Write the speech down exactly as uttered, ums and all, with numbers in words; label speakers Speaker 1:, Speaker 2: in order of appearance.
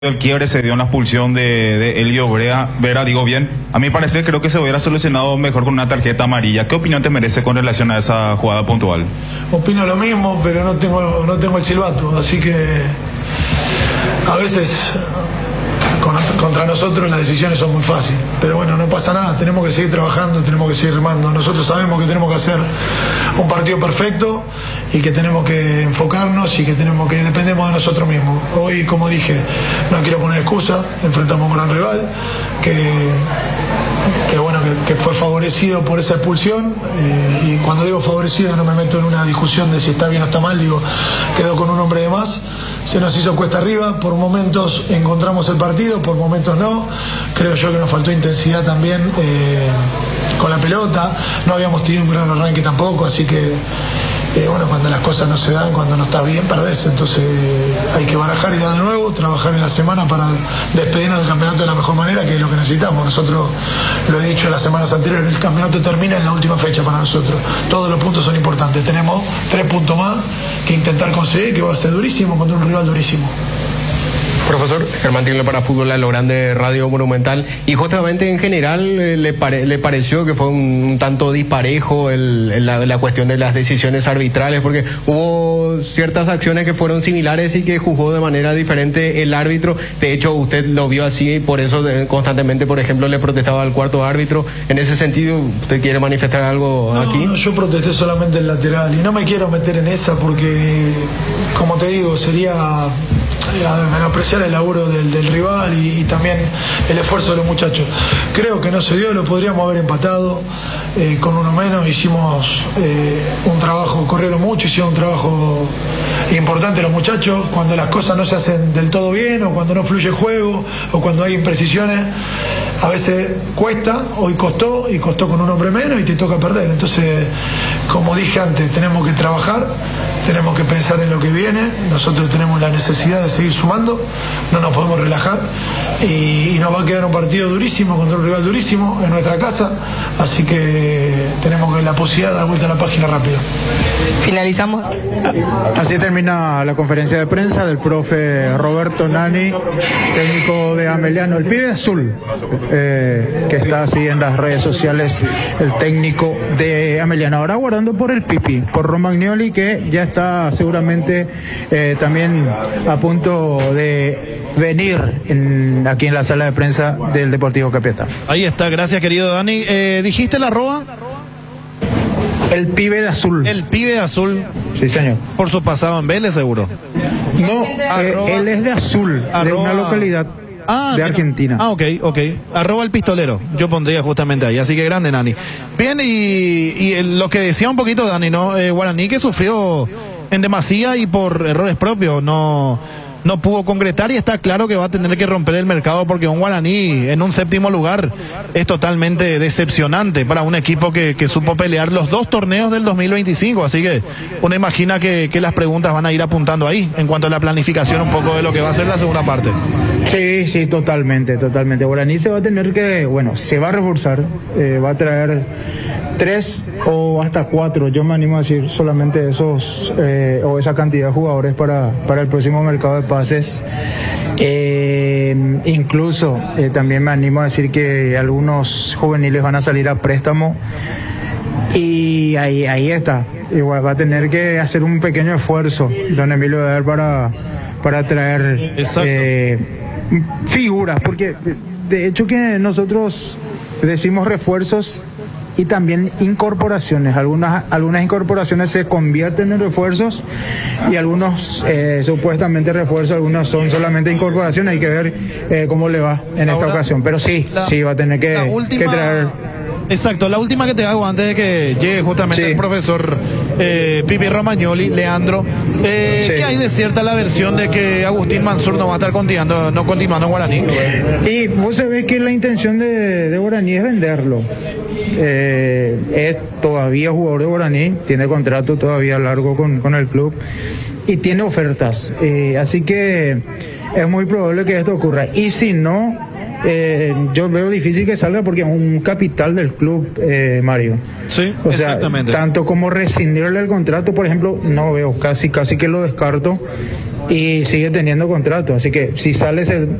Speaker 1: El quiebre se dio en la expulsión de, de Elio Vera, Vera, digo bien. A mi parecer creo que se hubiera solucionado mejor con una tarjeta amarilla. ¿Qué opinión te merece con relación a esa jugada puntual?
Speaker 2: Opino lo mismo, pero no tengo, no tengo el silbato, así que a veces con, contra nosotros las decisiones son muy fáciles. Pero bueno, no pasa nada, tenemos que seguir trabajando, tenemos que seguir remando. Nosotros sabemos que tenemos que hacer un partido perfecto y que tenemos que enfocarnos y que tenemos que dependemos de nosotros mismos. Hoy, como dije, no quiero poner excusa, enfrentamos a un gran rival que, que bueno, que, que fue favorecido por esa expulsión, eh, y cuando digo favorecido no me meto en una discusión de si está bien o está mal, digo, quedó con un hombre de más, se nos hizo cuesta arriba, por momentos encontramos el partido, por momentos no, creo yo que nos faltó intensidad también eh, con la pelota, no habíamos tenido un gran arranque tampoco, así que Eh, bueno, cuando las cosas no se dan, cuando no estás bien, perdés. Entonces hay que barajar y dar de nuevo, trabajar en la semana para despedirnos del campeonato de la mejor manera, que es lo que necesitamos. Nosotros, lo he dicho las semanas anteriores, el campeonato termina en la última fecha para nosotros. Todos los puntos son importantes. Tenemos tres puntos más que intentar conseguir, que va a ser durísimo contra un rival durísimo.
Speaker 3: Profesor Germán Tilner para Fútbol a lo Grande, Radio Monumental. Y justamente en general, eh, le, pare, ¿le pareció que fue un, un tanto disparejo el, el, la, la cuestión de las decisiones arbitrales? Porque hubo ciertas acciones que fueron similares y que juzgó de manera diferente el árbitro. De hecho, usted lo vio así y por eso de, constantemente, por ejemplo, le protestaba al cuarto árbitro. En ese sentido, ¿usted quiere manifestar algo
Speaker 2: no,
Speaker 3: aquí?
Speaker 2: No, yo protesté solamente el lateral y no me quiero meter en esa porque, como te digo, sería a menospreciar el laburo del, del rival y, y también el esfuerzo de los muchachos. Creo que no se dio, lo podríamos haber empatado eh, con uno menos. Hicimos eh, un trabajo, corrieron mucho, hicieron un trabajo importante los muchachos. Cuando las cosas no se hacen del todo bien, o cuando no fluye el juego, o cuando hay imprecisiones, a veces cuesta, hoy costó y costó con un hombre menos y te toca perder. Entonces, como dije antes, tenemos que trabajar, tenemos que pensar en lo que viene, nosotros tenemos la necesidad de seguir sumando, no nos podemos relajar y, y nos va a quedar un partido durísimo contra un rival durísimo en nuestra casa, así que tenemos que la posibilidad de dar vuelta a la página rápido.
Speaker 4: Finalizamos.
Speaker 5: Así termina la conferencia de prensa del profe Roberto Nani, técnico de Ameliano, el pibe azul, eh, que está así en las redes sociales, el técnico de Ameliano. Ahora guardando por el Pipi, por Romagnoli, que ya está seguramente eh, también a punto de venir en, aquí en la sala de prensa del Deportivo Capiatá.
Speaker 6: Ahí está, gracias querido Dani. Eh, ¿Dijiste la arroba?
Speaker 5: El pibe de azul.
Speaker 6: El pibe de azul.
Speaker 5: Sí, señor.
Speaker 6: Por su pasado en Vélez, seguro.
Speaker 5: No, eh, él es de azul, arroba, de una localidad ah, de mira. Argentina.
Speaker 6: Ah, ok, ok. Arroba el pistolero. Yo pondría justamente ahí. Así que grande, Nani. Bien, y, y lo que decía un poquito Dani, ¿no? Eh, Guaraní que sufrió en demasía y por errores propios. No... no pudo concretar y está claro que va a tener que romper el mercado porque un Guaraní en un séptimo lugar es totalmente decepcionante para un equipo que, que supo pelear los dos torneos del dos mil veinticinco, así que uno imagina que, que las preguntas van a ir apuntando ahí en cuanto a la planificación un poco de lo que va a ser la segunda parte.
Speaker 5: Sí, sí, totalmente, totalmente. Guaraní se va a tener que, bueno, se va a reforzar, eh, va a traer tres o hasta cuatro, yo me animo a decir solamente esos eh, o esa cantidad de jugadores para, para el próximo mercado de pases. Eh, incluso eh, también me animo a decir que algunos juveniles van a salir a préstamo y ahí, ahí está. Igual va a tener que hacer un pequeño esfuerzo don Emilio Dar para, para traer eh, figuras, porque de hecho que nosotros decimos refuerzos y también incorporaciones. Algunas, algunas incorporaciones se convierten en refuerzos y algunos eh, supuestamente refuerzos, algunos son solamente incorporaciones. Hay que ver eh, cómo le va en esta Ahora, ocasión. Pero sí, la, sí va a tener que, última... que traer...
Speaker 6: Exacto, la última que te hago antes de que llegue justamente sí. el profesor eh, Pipi Romagnoli, Leandro. Eh, sí. ¿Qué hay de cierta la versión de que Agustín Mansur no va a estar continuando, no continuando en Guaraní?
Speaker 5: Y vos sabés que la intención de, de Guaraní es venderlo. Eh, es todavía jugador de Guaraní, tiene contrato todavía largo con, con el club y tiene ofertas. Eh, así que es muy probable que esto ocurra. Y si no... Eh, yo veo difícil que salga porque es un capital del club, eh, Mario.
Speaker 6: Sí,
Speaker 5: o sea,
Speaker 6: exactamente.
Speaker 5: Tanto como rescindirle el contrato, por ejemplo, no veo, casi casi que lo descarto. y sigue teniendo contrato. Así que si sale ese